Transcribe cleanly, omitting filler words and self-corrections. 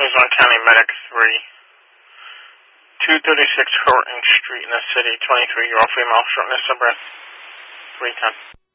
Luzon County Medic 3. 236 Horton Street in the city, 23-year-old female, shortness of breath, 310.